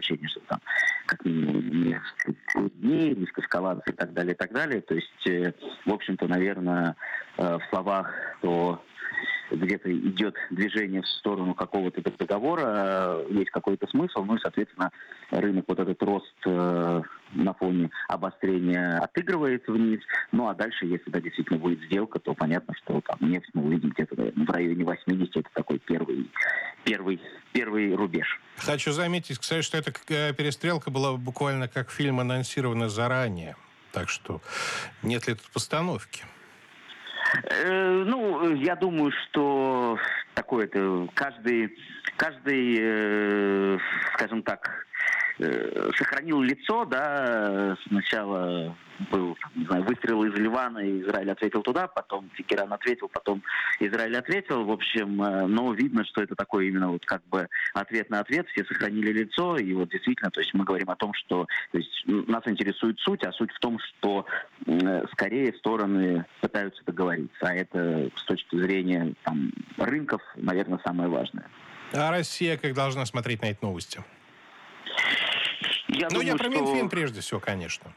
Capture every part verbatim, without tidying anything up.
исключение, что там как минимум несколько дней, риск эскалации и так далее, и так далее. То есть, э, в общем-то, наверное, э, в словах, то где-то идет движение в сторону какого-то договора, есть какой-то смысл, ну и, соответственно, рынок вот этот рост э, на фоне обострения отыгрывает вниз. Ну а дальше, если да, действительно будет сделка, то понятно, что там нефть мы увидим где-то в районе восемьдесят, это такой первый, первый, первый рубеж. Хочу заметить, кстати, что эта перестрелка была буквально как фильм анонсирована заранее. Так что нет ли тут постановки? Э, ну, я думаю, что такое-то каждый, каждый, э, скажем так, э, сохранил лицо, да, сначала был, не знаю, выстрел из Ливана, и Израиль ответил туда, потом Тегеран ответил, потом Израиль ответил, в общем, э, но видно, что это такой именно вот как бы ответ на ответ, все сохранили лицо, и вот действительно, то есть мы говорим о том, что, то есть нас интересует суть, а суть в том, что э, скорее стороны пытаются договориться, а это с точки зрения там, рынков, наверное, самое важное. А Россия как должна смотреть на эти новости? Я ну, думаю, я про что... Минфин прежде всего, конечно.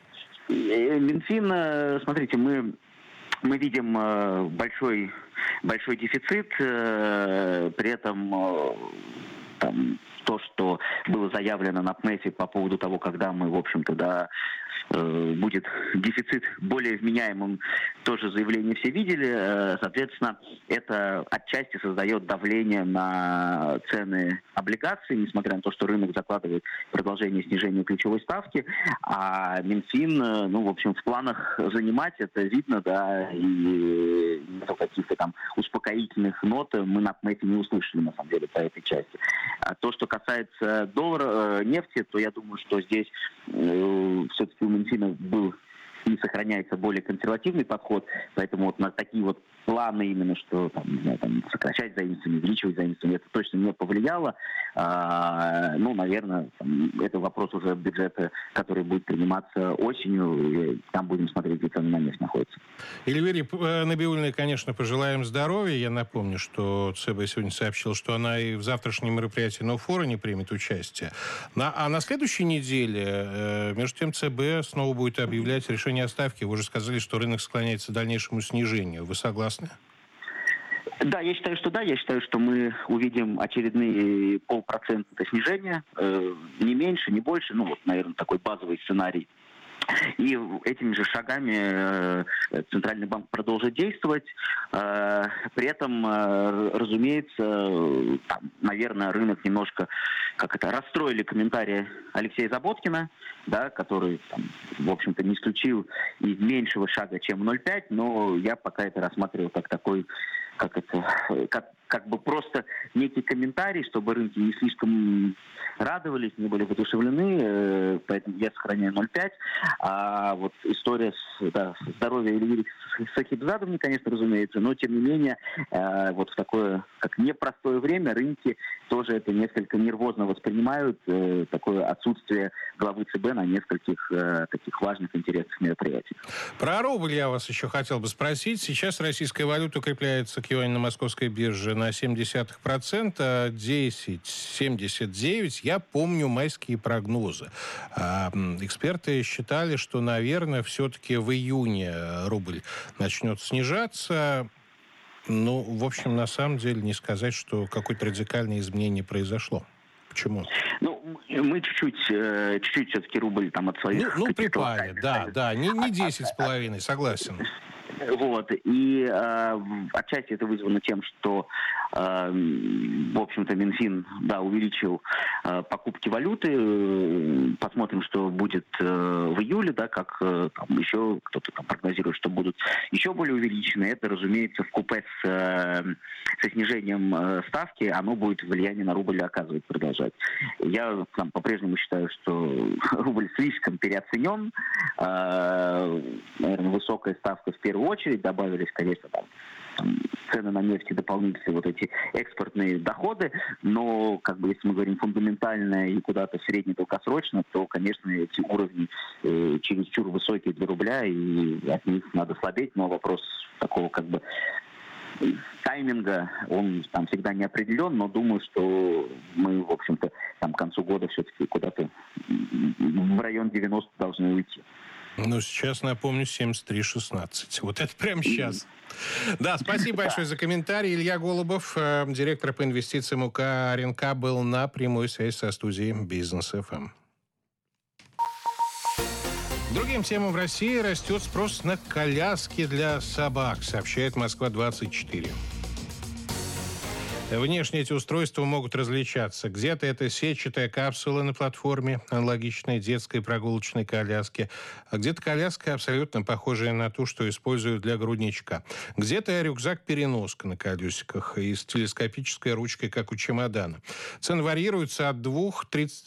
Минфин, смотрите, мы, мы видим большой, большой дефицит, при этом там, то, что было заявлено на ПМЭФе по поводу того, когда мы, в общем-то, да, будет дефицит более вменяемым, тоже заявление все видели. Соответственно, это отчасти создает давление на цены облигаций, несмотря на то, что рынок закладывает продолжение снижения ключевой ставки, а Минфин, ну, в общем, в планах занимать, это видно, да, и каких-то там успокоительных нот мы на ПМЭФе не услышали, на самом деле, по этой части. А то, что касается доллара, нефти, то я думаю, что здесь э, все-таки у Минфина был и сохраняется более консервативный подход, поэтому вот на такие вот планы именно, что там, не знаю, там, сокращать заимствование, увеличивать заимствование, это точно не повлияло. А, ну, наверное, там, это вопрос уже бюджета, который будет приниматься осенью, и там будем смотреть, где цены на нефть находятся. Эльвире Набиуллиной, конечно, пожелаем здоровья. Я напомню, что ЦБ сегодня сообщил, что она и в завтрашнем мероприятии Ноуфора не примет участие. На, а на следующей неделе, между тем, ЦБ снова будет объявлять решение о ставке. Вы уже сказали, что рынок склоняется к дальнейшему снижению. Вы согласны? Да, я считаю, что да. Я считаю, что мы увидим очередные полпроцента снижения. Э, не меньше, не больше. Ну, вот, наверное, такой базовый сценарий. И этими же шагами э, Центральный банк продолжит действовать. Э, при этом, э, разумеется, там, наверное, рынок немножко как это, расстроили комментарии Алексея Заботкина, да, который, там, в общем-то, не исключил и меньшего шага, чем ноль целых пять десятых, но я пока это рассматривал как такой, как это, как, как бы просто некий комментарий, чтобы рынки не слишком радовались, не были воодушевлены, поэтому я сохраняю ноль целых пять десятых. А вот история с, да, здоровья Эльвиры Сахибзадовны, конечно, разумеется, но тем не менее, э, вот в такое как непростое время рынки тоже это несколько нервозно воспринимают, э, такое отсутствие главы ЦБ на нескольких э, таких важных интересных мероприятиях. Про рубль я вас еще хотел бы спросить. Сейчас российская валюта укрепляется к юаню на московской бирже на семь десятых процента, десять семьдесят девять. Я помню майские прогнозы. А, эксперты считали, что, наверное, все-таки в июне рубль начнет снижаться. Ну, в общем, на самом деле, не сказать, что какое-то радикальное изменение произошло. Почему? Ну, мы чуть-чуть, чуть-чуть все-таки рубль там от своих... Ну, ну припали, да, да, не, не десять с половиной, согласен. Вот, и э, отчасти это вызвано тем, что, э, в общем-то, Минфин, да, увеличил э, покупки валюты. Посмотрим, что будет э, в июле, да, как э, там, еще кто-то там прогнозирует, что будут еще более увеличены. Это, разумеется, вкупе с, э, со снижением э, ставки, оно будет влияние на рубль оказывать, продолжать. Я там, по-прежнему считаю, что рубль слишком переоценен. Э, наверное, высокая ставка в первую очередь, добавились, конечно, там, там, цены на нефть и дополнительные вот эти экспортные доходы, но, как бы, если мы говорим фундаментально и куда-то средне-долгосрочно, то, конечно, эти уровни э, чересчур высокие для рубля, и от них надо слабеть, но вопрос такого, как бы, тайминга, он там всегда не определен, но думаю, что мы, в общем-то, там к концу года все-таки куда-то в район девяносто должны уйти. Ну, сейчас, напомню, семьдесят три шестнадцать. Вот это прямо сейчас. Да, спасибо большое за комментарий. Илья Голубов, директор по инвестициям УК РНК, был на прямой связи со студией Бизнес эф эм. Другим темам в России растет спрос на коляски для собак, сообщает Москва двадцать четыре. Внешне эти устройства могут различаться. Где-то это сетчатая капсула на платформе, аналогичной детской прогулочной коляске, а где-то коляска, абсолютно похожая на ту, что используют для грудничка. Где-то рюкзак-переноска на колесиках и с телескопической ручкой, как у чемодана. Цены варьируются от двух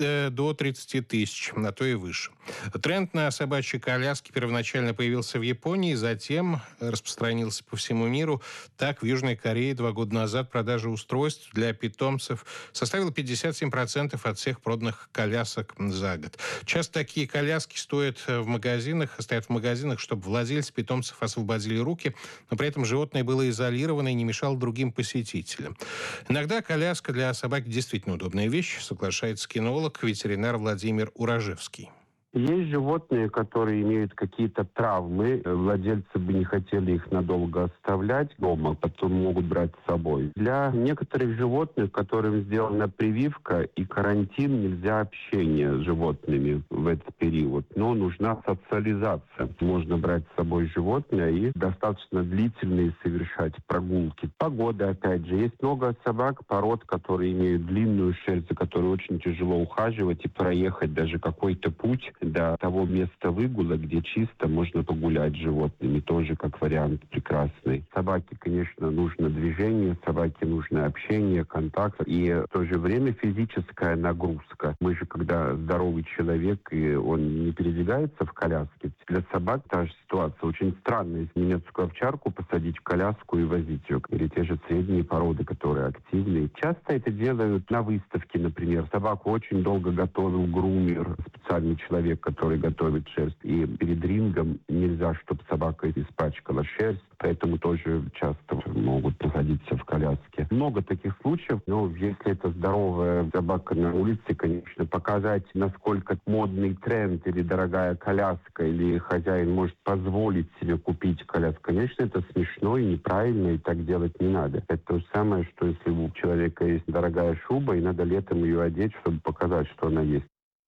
до тридцати тысяч, а то и выше. Тренд на собачьи коляски первоначально появился в Японии, затем распространился по всему миру. Так, в Южной Корее два года назад продажа устройств для питомцев составила пятьдесят семь процентов от всех проданных колясок за год. Часто такие коляски стоят в магазинах, стоят в магазинах, чтобы владельцы питомцев освободили руки, но при этом животное было изолировано и не мешало другим посетителям. Иногда коляска для собаки действительно удобная вещь, соглашается кинолог, ветеринар Владимир Уражевский. Есть животные, которые имеют какие-то травмы. Владельцы бы не хотели их надолго оставлять дома, потом могут брать с собой. Для некоторых животных, которым сделана прививка и карантин, нельзя общение с животными в этот период. Но нужна социализация. Можно брать с собой животное и достаточно длительные совершать прогулки. Погода, опять же. Есть много собак, пород, которые имеют длинную шерсть, за которой очень тяжело ухаживать и проехать даже какой-то путь до того места выгула, где чисто можно погулять с животными. Тоже как вариант прекрасный. Собаке, конечно, нужно движение, собаке нужно общение, контакт и в то же время физическая нагрузка. Мы же, когда здоровый человек, и он не передвигается в коляске, для собак та же ситуация. Очень странно, если немецкую овчарку посадить в коляску и возить ее. Или те же средние породы, которые активные. Часто это делают на выставке, например. Собаку очень долго готовил грумер, специальный человек, который готовит шерсть. И перед рингом нельзя, чтобы собака испачкала шерсть, поэтому тоже часто могут находиться в коляске. Много таких случаев, но если это здоровая собака на улице, конечно, показать, насколько модный тренд или дорогая коляска, или хозяин может позволить себе купить коляску, конечно, это смешно и неправильно, и так делать не надо. Это то же самое, что если у человека есть дорогая шуба, и надо летом ее одеть, чтобы показать, что она есть.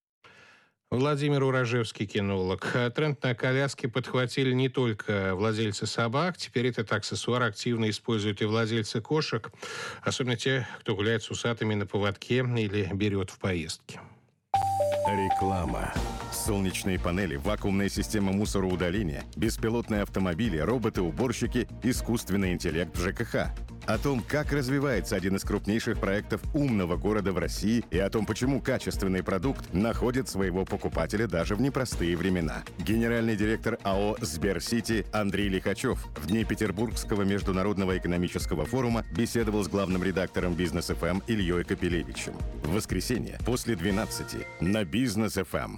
Владимир Уражевский, кинолог. Тренд на коляски подхватили не только владельцы собак. Теперь этот аксессуар активно используют и владельцы кошек. Особенно те, кто гуляет с усатыми на поводке или берет в поездки. Реклама. Солнечные панели, вакуумная система мусороудаления, беспилотные автомобили, роботы-уборщики, искусственный интеллект в ЖКХ. О том, как развивается один из крупнейших проектов умного города в России и о том, почему качественный продукт находит своего покупателя даже в непростые времена. Генеральный директор АО «Сберсити» Андрей Лихачев в дни Петербургского международного экономического форума беседовал с главным редактором Бизнес эф эм Ильей Капелевичем. В воскресенье после двенадцати на Бизнес эф эм.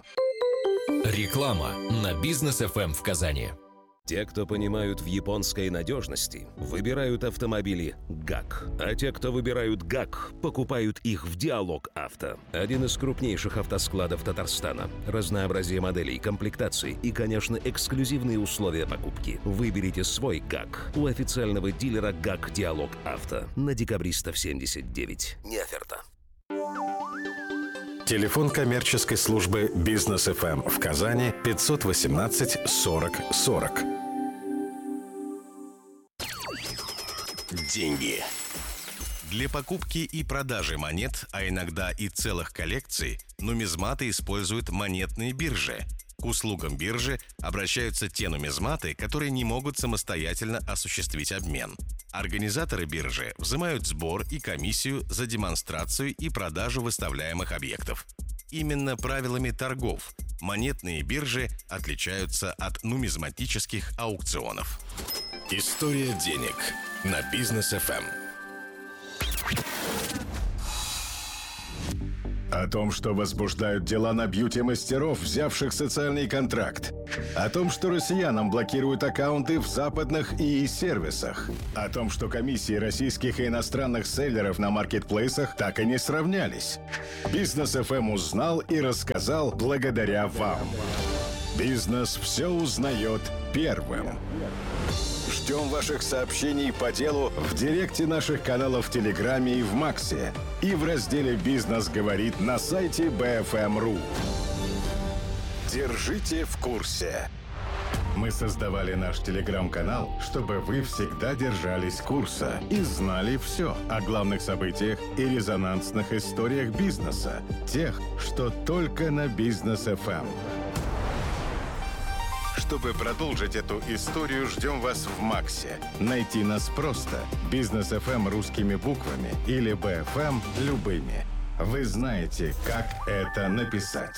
Реклама на Бизнес эф эм в Казани. Те, кто понимают в японской надежности, выбирают автомобили ГАК. А те, кто выбирают ГАК, покупают их в Диалог Авто. Один из крупнейших автоскладов Татарстана. Разнообразие моделей, комплектаций и, конечно, эксклюзивные условия покупки. Выберите свой ГАК у официального дилера ГАК Диалог Авто на Декабристов семьдесят девять. Неоферта. Телефон коммерческой службы Бизнес эф эм в Казани пятьсот восемнадцать сорок сорок. Деньги. Для покупки и продажи монет, а иногда и целых коллекций, нумизматы используют монетные биржи. К услугам биржи обращаются те нумизматы, которые не могут самостоятельно осуществить обмен. Организаторы биржи взимают сбор и комиссию за демонстрацию и продажу выставляемых объектов. Именно правилами торгов монетные биржи отличаются от нумизматических аукционов. История денег на Бизнес эф эм. О том, что возбуждают дела на бьюти-мастеров, взявших социальный контракт. О том, что россиянам блокируют аккаунты в западных ИИ-сервисах. О том, что комиссии российских и иностранных селлеров на маркетплейсах так и не сравнялись. Бизнес эф эм узнал и рассказал благодаря вам. Бизнес все узнает первым. Ждем ваших сообщений по делу в директе наших каналов в Телеграме и в Максе. И в разделе «Бизнес говорит» на сайте би эф эм точка ру. Держите в курсе. Мы создавали наш телеграм-канал, чтобы вы всегда держались курса и знали все о главных событиях и резонансных историях бизнеса. Тех, что только на Бизнес эф эм. Чтобы продолжить эту историю, ждем вас в Максе. Найти нас просто. Бизнес эф эм русскими буквами или би эф эм любыми. Вы знаете, как это написать.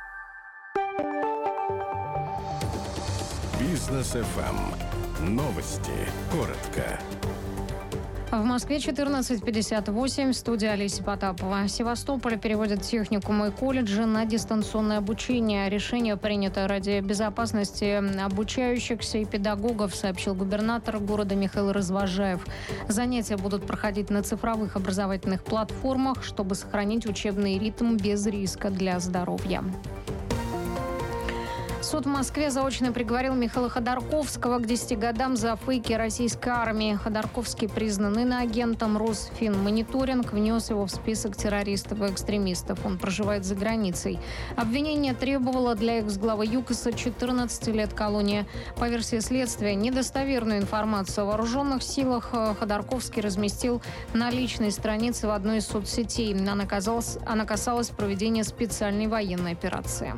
Бизнес эф эм. Новости. Коротко. В Москве четырнадцать пятьдесят восемь. Студия Олеся Потапова. Севастополь переводит техникумы и колледжи на дистанционное обучение. Решение принято ради безопасности обучающихся и педагогов, сообщил губернатор города Михаил Развожаев. Занятия будут проходить на цифровых образовательных платформах, чтобы сохранить учебный ритм без риска для здоровья. Суд в Москве заочно приговорил Михаила Ходорковского к десяти годам за фейки российской армии. Ходорковский признан иноагентом. Росфинмониторинг внес его в список террористов и экстремистов. Он проживает за границей. Обвинение требовало для экс-главы ЮКОСа четырнадцать лет колонии. По версии следствия, недостоверную информацию о вооруженных силах Ходорковский разместил на личной странице в одной из соцсетей. Она касалась, она касалась проведения специальной военной операции.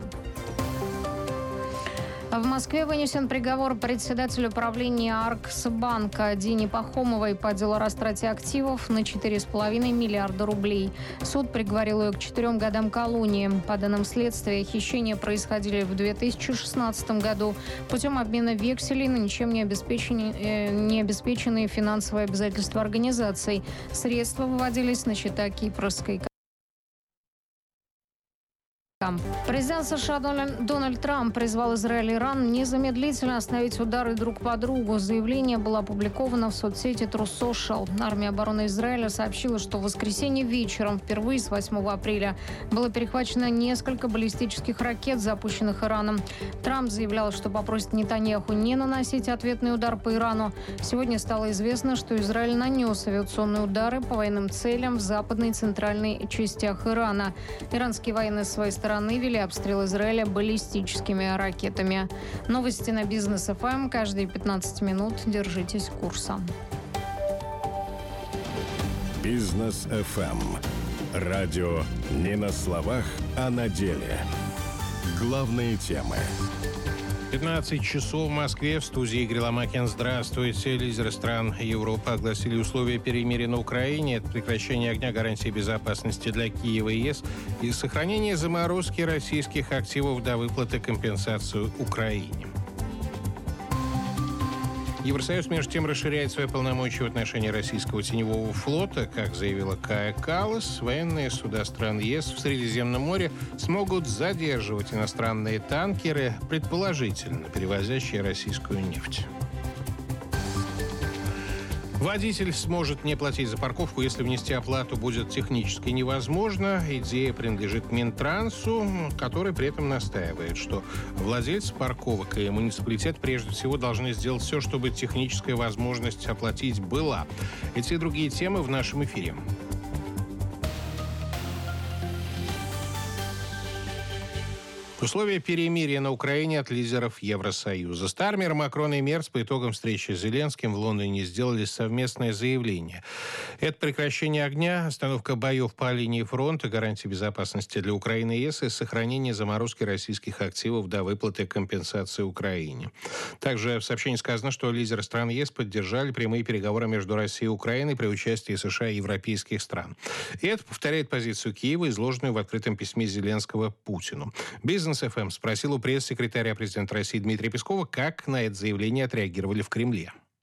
В Москве вынесен приговор председателю правления Арксбанка Дине Пахомовой по делу о растрате активов на четыре с половиной миллиарда рублей. Суд приговорил ее к четырем годам колонии. По данным следствия, хищения происходили в две тысячи шестнадцатом году путем обмена векселей на ничем не обеспеченные, э, не обеспеченные финансовые обязательства организаций. Средства выводились на счета кипрской. Президент США Дональд Трамп призвал Израиль и Иран незамедлительно остановить удары друг по другу. Заявление было опубликовано в соцсети True Social. Армия обороны Израиля сообщила, что в воскресенье вечером, впервые с восьмого апреля, было перехвачено несколько баллистических ракет, запущенных Ираном. Трамп заявлял, что попросит Нетаньяху не наносить ответный удар по Ирану. Сегодня стало известно, что Израиль нанес авиационные удары по военным целям в западной и центральной частях Ирана. Иранские военные с своей стороны вели обстрел Израиля баллистическими ракетами. Новости на Бизнес эф эм. Каждые пятнадцать минут держитесь курса. Бизнес эф эм. Радио не на словах, а на деле. Главные темы. пятнадцать часов в Москве. В студии Игорь Ломакин. Здравствуйте. Лидеры стран Европы огласили условия перемирия на Украине. Это прекращение огня, гарантии безопасности для Киева и ЕС и сохранение заморозки российских активов до выплаты компенсации Украине. Евросоюз, между тем, расширяет свои полномочия в отношении российского теневого флота. Как заявила Кая Каллас, военные суда стран ЕС в Средиземном море смогут задерживать иностранные танкеры, предположительно перевозящие российскую нефть. Водитель сможет не платить за парковку, если внести оплату будет технически невозможно. Идея принадлежит Минтрансу, который при этом настаивает, что владельцы парковок и муниципалитет прежде всего должны сделать все, чтобы техническая возможность оплатить была. Эти и другие темы в нашем эфире. Условия перемирия на Украине от лидеров Евросоюза. Стармер, Макрон и Мерц по итогам встречи с Зеленским в Лондоне сделали совместное заявление. Это прекращение огня, остановка боев по линии фронта, гарантия безопасности для Украины и ЕС и сохранение заморозки российских активов до выплаты компенсации Украине. Также в сообщении сказано, что лидеры стран ЕС поддержали прямые переговоры между Россией и Украиной при участии США и европейских стран. И это повторяет позицию Киева, изложенную в открытом письме Зеленского Путину. Бизнес эф эм спросил у пресс-секретаря президента России Дмитрия Пескова, как на это заявление отреагировали в Кремле.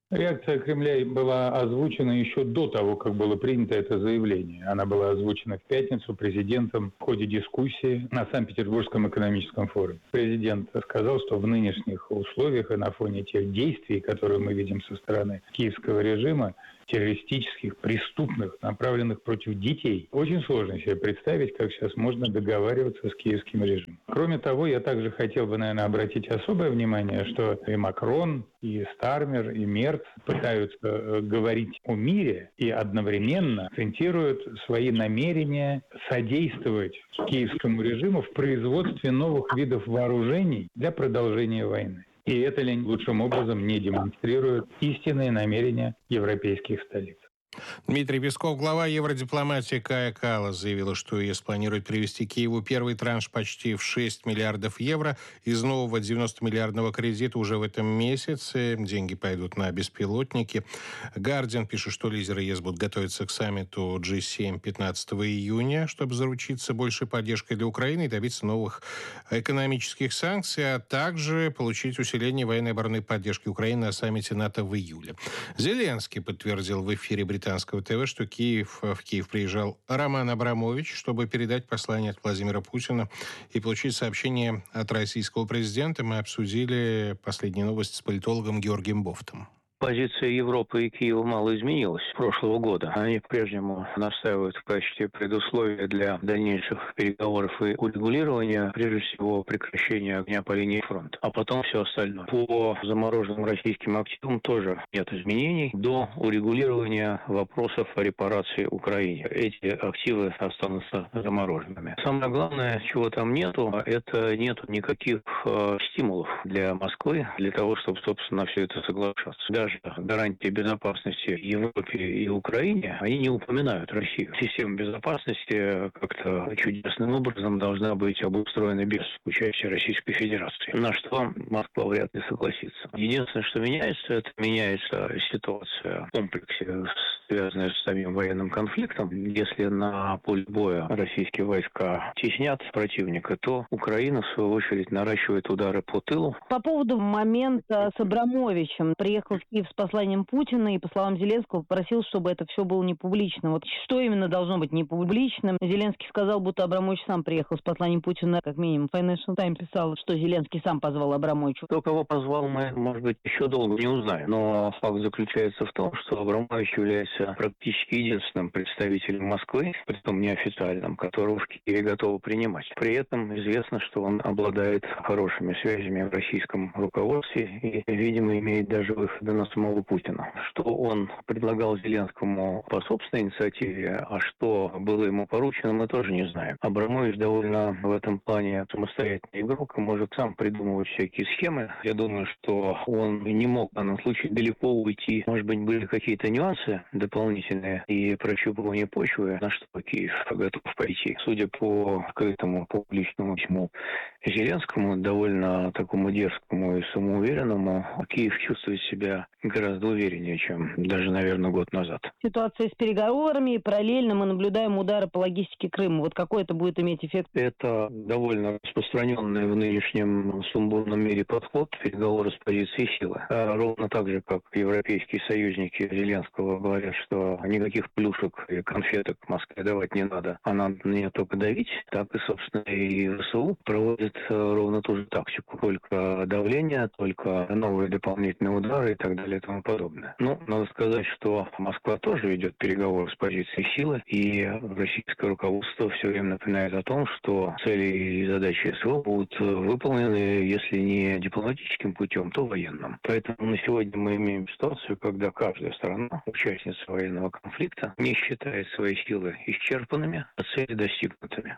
Реакция Кремля была озвучена еще до того, как было принято это заявление. Она была озвучена в пятницу президентом в ходе дискуссии на Санкт-Петербургском экономическом форуме. Президент сказал, что в нынешних условиях и на фоне тех действий, которые мы видим со стороны киевского режима, террористических, преступных, направленных против детей. Очень сложно себе представить, как сейчас можно договариваться с киевским режимом. Кроме того, я также хотел бы, наверное, обратить особое внимание, что и Макрон, и Стармер, и Мерц пытаются говорить о мире и одновременно акцентируют свои намерения содействовать киевскому режиму в производстве новых видов вооружений для продолжения войны. И это ли лучшим образом не демонстрирует истинные намерения европейских столиц. Дмитрий Песков, глава евродипломатии Кая Каллас, заявила, что ЕС планирует привести Киеву первый транш почти в шесть миллиардов евро из нового девяностомиллиардного кредита уже в этом месяце. Деньги пойдут на беспилотники. Гардиан пишет, что лидеры ЕС будут готовиться к саммиту джи семь пятнадцатого июня, чтобы заручиться большей поддержкой для Украины и добиться новых экономических санкций, а также получить усиление военной и оборонной поддержки Украины на саммите НАТО в июле. Зеленский подтвердил в эфире британского британского ТВ, что Киев, в Киев приезжал Роман Абрамович, чтобы передать послание от Владимира Путина и получить сообщение от российского президента. Мы обсудили последние новости с политологом Георгием Бофтом. Позиция Европы и Киева мало изменилась с прошлого года. Они по-прежнему настаивают в качестве предусловия для дальнейших переговоров и урегулирования, прежде всего, прекращения огня по линии фронта, а потом все остальное. По замороженным российским активам тоже нет изменений до урегулирования вопросов о репарации Украине. Эти активы останутся замороженными. Самое главное, чего там нету, это нету никаких э, стимулов для Москвы для того, чтобы, собственно, на все это соглашаться. Даже гарантии безопасности Европе и Украине, они не упоминают Россию. Система безопасности как-то чудесным образом должна быть обустроена без участия Российской Федерации, на что Москва вряд ли согласится. Единственное, что меняется, это меняется ситуация в комплексе, связанная с самим военным конфликтом. Если на поле боя российские войска теснят противника, то Украина, в свою очередь, наращивает удары по тылу. По поводу момента с Абрамовичем. Приехал в Киев с посланием Путина и, по словам Зеленского, попросил, чтобы это все было не публично. Вот что именно должно быть не публичным? Зеленский сказал, будто Абрамович сам приехал с посланием Путина, как минимум. Financial Times писал, что Зеленский сам позвал Абрамовича. Кто кого позвал, мы, может быть, еще долго не узнаем. Но факт заключается в том, что Абрамович является практически единственным представителем Москвы, притом неофициальным, которого в Киеве готовы принимать. При этом известно, что он обладает хорошими связями в российском руководстве и, видимо, имеет даже выходы на самого Путина. Что он предлагал Зеленскому по собственной инициативе, а что было ему поручено, мы тоже не знаем. Абрамович довольно в этом плане самостоятельный игрок и может сам придумывать всякие схемы. Я думаю, что он не мог в данном случае далеко уйти. Может быть, были какие-то нюансы дополнительные и прощупывание почвы, на что Киев готов пойти. Судя по открытому публичному письму Зеленскому, довольно такому дерзкому и самоуверенному, Киев чувствует себя гораздо увереннее, чем даже, наверное, год назад. Ситуация с переговорами, и параллельно мы наблюдаем удары по логистике Крыма. Вот какой это будет иметь эффект? Это довольно распространенный в нынешнем сумбурном мире подход переговоры с позиции силы. А ровно так же, как европейские союзники Зеленского говорят, что никаких плюшек и конфеток Москве давать не надо, а надо на нее только давить, так и, собственно, и ВСУ проводит ровно ту же тактику. Только давление, только новые дополнительные удары и так далее и тому подобное. Ну, надо сказать, что Москва тоже ведет переговоры с позиции силы, и российское руководство все время напоминает о том, что цели и задачи СВО будут выполнены, если не дипломатическим путем, то военным. Поэтому на сегодня мы имеем ситуацию, когда каждая сторона, участница военного конфликта, не считает свои силы исчерпанными, а цели достигнутыми.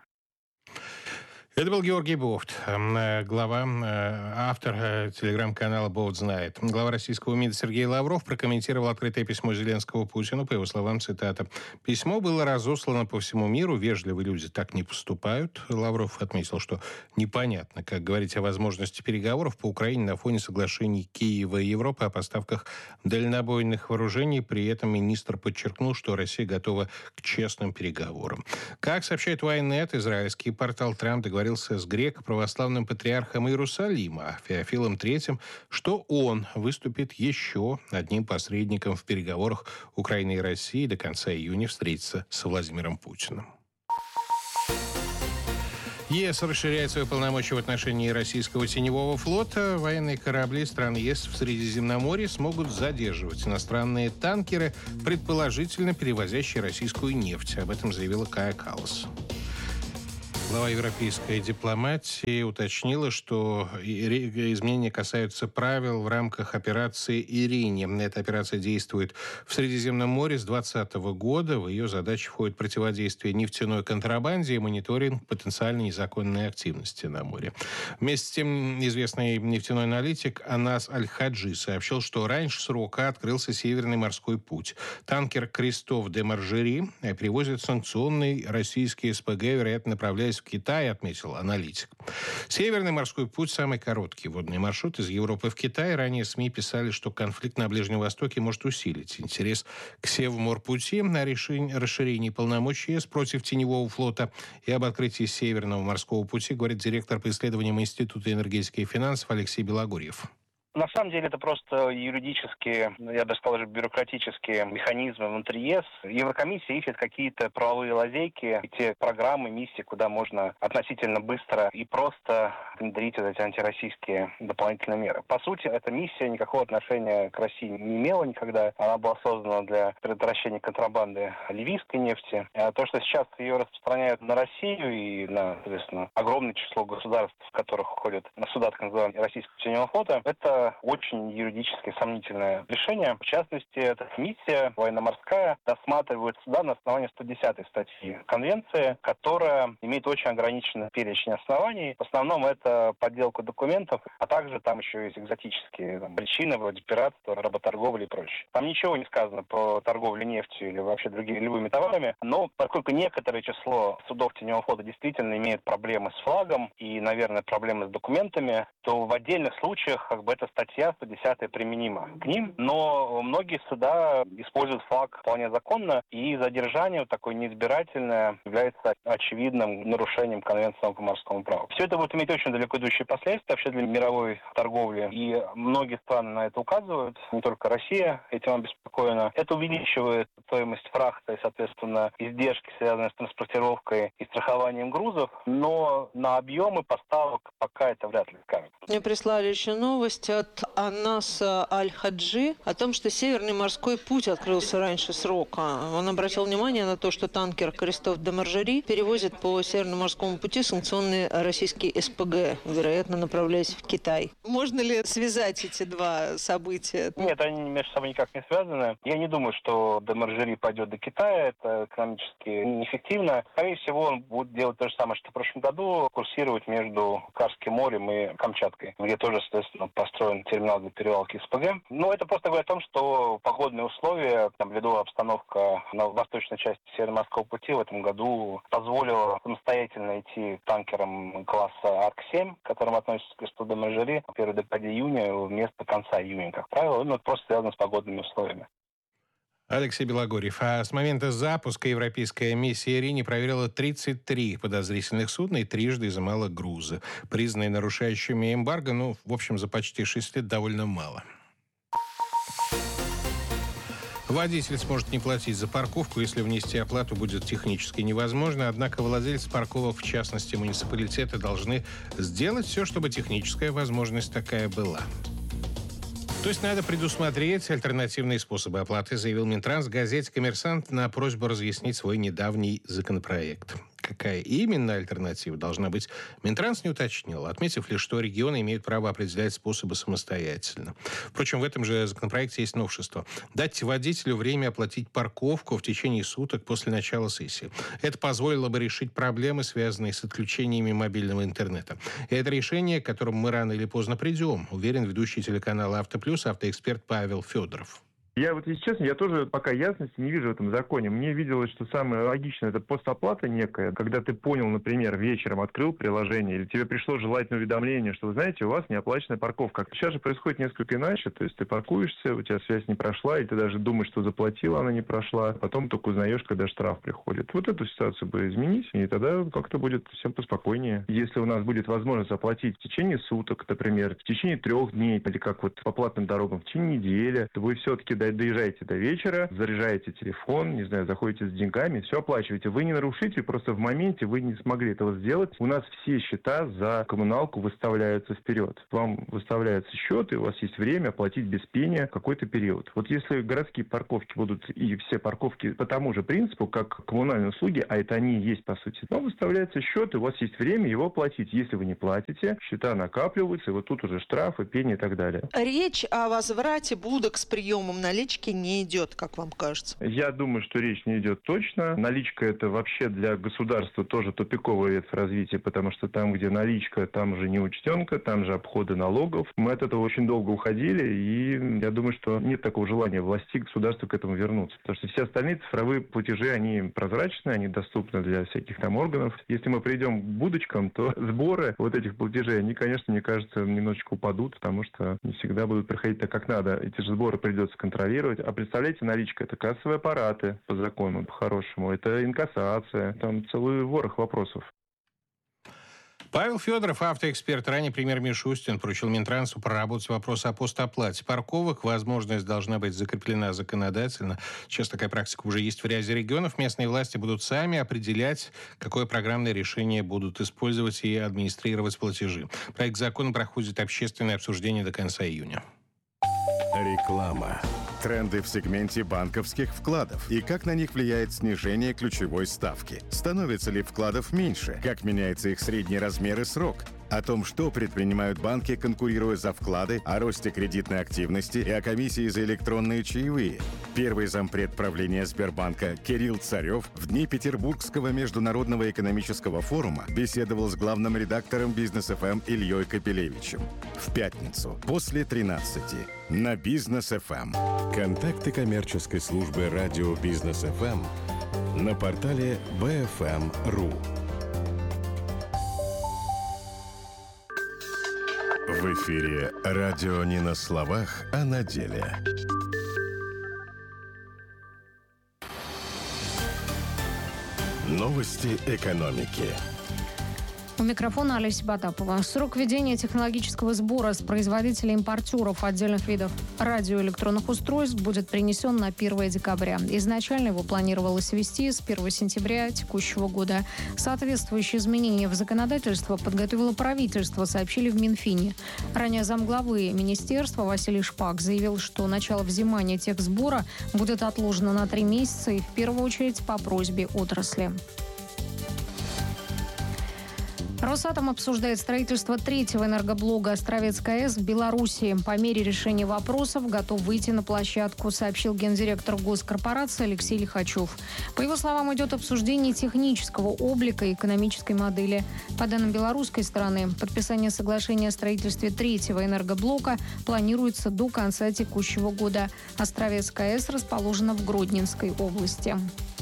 Это был Георгий Бофт, глава, автор телеграм-канала «Бофт знает». Глава российского МИДа Сергей Лавров прокомментировал открытое письмо Зеленского Путину. По его словам, цитата: «Письмо было разослано по всему миру. Вежливые люди так не поступают». Лавров отметил, что непонятно, как говорить о возможности переговоров по Украине на фоне соглашений Киева и Европы о поставках дальнобойных вооружений. При этом министр подчеркнул, что Россия готова к честным переговорам. Как сообщает Вайнет, израильский портал, Трамп договорился договорился с греко-православным патриархом Иерусалима Феофилом третьим, что он выступит еще одним посредником в переговорах Украины и России до конца июня встретиться с Владимиром Путиным. ЕС расширяет свои полномочия в отношении российского теневого флота. Военные корабли стран ЕС в Средиземноморье смогут задерживать иностранные танкеры, предположительно перевозящие российскую нефть. Об этом заявила Кая Каллас. Глава европейской дипломатии уточнила, что изменения касаются правил в рамках операции «Ирине». Эта операция действует в Средиземном море с двадцатого года. В ее задачи входит противодействие нефтяной контрабанде и мониторинг потенциально незаконной активности на море. Вместе с тем, известный нефтяной аналитик Анас Аль-Хаджи сообщил, что раньше срока открылся Северный морской путь. Танкер «Кристоф де Маржери» перевозит санкционный российский СПГ, вероятно, направляясь в Китай, отметил аналитик. Северный морской путь – самый короткий водный маршрут из Европы в Китай. Ранее СМИ писали, что конфликт на Ближнем Востоке может усилить интерес к Севморпути, на решение, расширении полномочий ЕС против теневого флота и об открытии Северного морского пути, говорит директор по исследованиям Института энергетики и финансов Алексей Белогорьев. На самом деле это просто юридические, я бы сказал, бюрократические механизмы внутри ЕС. Еврокомиссия ищет какие-то правовые лазейки, те программы, миссии, куда можно относительно быстро и просто внедрить вот эти антироссийские дополнительные меры. По сути, эта миссия никакого отношения к России не имела никогда. Она была создана для предотвращения контрабанды ливийской нефти. А то, что сейчас ее распространяют на Россию и на, соответственно, огромное число государств, в которых входят на суда так называемого российского теневого флота, это очень юридически сомнительное решение. В частности, эта миссия военно-морская рассматривает суда на основании сто десятой статьи Конвенции, которая имеет очень ограниченный перечень оснований. В основном это подделка документов, а также там еще есть экзотические там, причины, вроде пиратства, работорговли и прочее. Там ничего не сказано про торговлю нефтью или вообще другими любыми товарами, но поскольку некоторое число судов теневого флота действительно имеют проблемы с флагом и, наверное, проблемы с документами, то в отдельных случаях как бы эта статья сто десятая применима к ним, но многие суда используют флаг вполне законно, и задержание вот такое неизбирательное является очевидным нарушением Конвенции по морскому праву. Все это будет иметь очень далеко идущие последствия вообще для мировой торговли, и многие страны на это указывают, не только Россия этим обеспокоена. Это увеличивает стоимость фрахта и, соответственно, издержки, связанные с транспортировкой и страхованием грузов, но на объемы поставок пока это вряд ли скажет. Мне прислали еще новость от Анаса Аль-Хаджи о том, что Северный морской путь открылся раньше срока. Он обратил внимание на то, что танкер «Кристоф де Маржери» перевозит по Северному морскому пути санкционные российские СПГ, вероятно, направляясь в Китай. Можно ли связать эти два события? Нет, они между собой никак не связаны. Я не думаю, что де Маржери пойдет до Китая. Это экономически неэффективно. Скорее всего, он будет делать то же самое, что в прошлом году, курсировать между Карским морем и Камчаткой, где тоже, соответственно, построен терминал для перевалки СПГ. Но это просто говорит о том, что погодные условия, там, ледовая обстановка на восточной части Северно-морского пути в этом году позволила самостоятельно идти танкерам класса Арк семь, к которым относится Кристоф де Маржери, в первой декаде июня вместо конца июня, как правило. Ну, это просто связано с погодными условиями. Алексей Белогорьев. А с момента запуска европейская миссия «Ирине» проверила тридцать три подозрительных судна и трижды изымала грузы. Признанные нарушающими эмбарго, ну, в общем, за почти шесть лет довольно мало. Водитель сможет не платить за парковку, если внести оплату будет технически невозможно. Однако владельцы парковок, в частности муниципалитеты, должны сделать все, чтобы техническая возможность такая была. То есть надо предусмотреть альтернативные способы оплаты, заявил Минтранс газете «Коммерсант» на просьбу разъяснить свой недавний законопроект. Какая именно альтернатива должна быть, Минтранс не уточнил, отметив лишь, что регионы имеют право определять способы самостоятельно. Впрочем, в этом же законопроекте есть новшество. Дать водителю время оплатить парковку в течение суток после начала сессии. Это позволило бы решить проблемы, связанные с отключениями мобильного интернета. И это решение, к которому мы рано или поздно придем, уверен ведущий телеканала «Автоплюс», автоэксперт Павел Федоров. Я вот, если честно, я тоже пока ясности не вижу в этом законе. Мне виделось, что самое логичное — это постоплата некая, когда ты понял, например, вечером открыл приложение, или тебе пришло желательное уведомление, что, вы знаете, у вас неоплаченная парковка. Сейчас же происходит несколько иначе, то есть ты паркуешься, у тебя связь не прошла, и ты даже думаешь, что заплатила, она не прошла, потом только узнаешь, когда штраф приходит. Вот эту ситуацию бы изменить, и тогда как-то будет всем поспокойнее. Если у нас будет возможность оплатить в течение суток, например, в течение трех дней, или как вот по платным дорогам, в течение недели, то вы все-таки доезжаете до вечера, заряжаете телефон, не знаю, заходите с деньгами, все оплачиваете. Вы не нарушите, просто в моменте вы не смогли этого сделать. У нас все счета за коммуналку выставляются вперед. Вам выставляется счет, и у вас есть время оплатить без пения какой-то период. Вот если городские парковки будут и все парковки по тому же принципу, как коммунальные услуги, а это они и есть по сути, вам выставляется счет, и у вас есть время его оплатить. Если вы не платите, счета накапливаются, и вот тут уже штрафы, пени и так далее. Речь о возврате будок с приемом налички не идет, как вам кажется? Я думаю, что речь не идет точно. Наличка — это вообще для государства тоже тупиковая ветвь развития, потому что там, где наличка, там же неучтенка, там же обходы налогов. Мы от этого очень долго уходили, и я думаю, что нет такого желания власти, государства к этому вернуться. Потому что все остальные цифровые платежи, они прозрачны, они доступны для всяких там органов. Если мы придем к будочкам, то сборы вот этих платежей, они, конечно, мне кажется, немножечко упадут, потому что не всегда будут приходить так, как надо. Эти же сборы придется контролировать. А представляете, наличка — это кассовые аппараты по закону, по-хорошему. Это инкассация. Там целый ворох вопросов. Павел Федоров, автоэксперт, ранее премьер Мишустин поручил Минтрансу проработать вопрос о постоплате парковок. Возможность должна быть закреплена законодательно. Сейчас такая практика уже есть в ряде регионов. Местные власти будут сами определять, какое программное решение будут использовать и администрировать платежи. Проект закона проходит общественное обсуждение до конца июня. Реклама. Тренды в сегменте банковских вкладов и как на них влияет снижение ключевой ставки. Становится ли вкладов меньше? Как меняется их средний размер и срок? О том, что предпринимают банки, конкурируя за вклады, о росте кредитной активности и о комиссии за электронные чаевые. Первый зампред правления Сбербанка Кирилл Царев в дни Петербургского международного экономического форума беседовал с главным редактором Бизнес эф эм Ильей Капелевичем. В пятницу после тринадцати на Бизнес эф эм. Контакты коммерческой службы радио Бизнес эф эм на портале би эф эм точка ру. В эфире радио не на словах, а на деле. Новости экономики. У микрофона Олеся Потапова. Срок введения технологического сбора с производителей-импортеров отдельных видов радиоэлектронных устройств будет перенесен на первое декабря. Изначально его планировалось ввести с первого сентября текущего года. Соответствующие изменения в законодательство подготовило правительство, сообщили в Минфине. Ранее замглавы министерства Василий Шпак заявил, что начало взимания техсбора будет отложено на три месяца и в первую очередь по просьбе отрасли. Росатом обсуждает строительство третьего энергоблока Островецкая АЭС в Беларуси. По мере решения вопросов готов выйти на площадку, сообщил гендиректор госкорпорации Алексей Лихачев. По его словам, идет обсуждение технического облика и экономической модели. По данным белорусской стороны, подписание соглашения о строительстве третьего энергоблока планируется до конца текущего года. Островецкая АЭС расположена в Гродненской области.